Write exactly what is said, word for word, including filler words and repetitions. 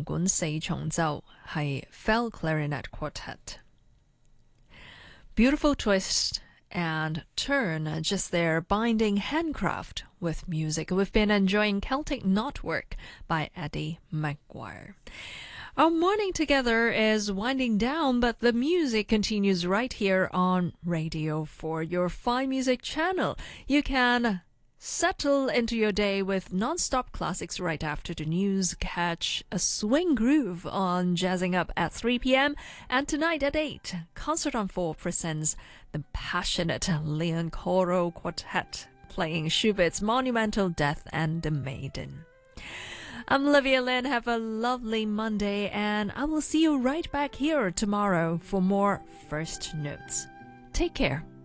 管四重奏係 Fell Clarinet Quartet. Beautiful twist and turn just there, binding handcraft with music. We've been enjoying Celtic Knotwork by Eddie Maguire. Our morning together is winding down, but the music continues right here on Radio four, your fine music channel. You can settle into your day with non-stop classics right after the news. Catch a swing groove on Jazzing Up at three p.m. And tonight at eight, Concert on four presents the passionate Leon Choral Quartet playing Schubert's monumental Death and the Maiden. I'm Olivia Lynn. Have a lovely Monday, and I will see you right back here tomorrow for more First Notes. Take care.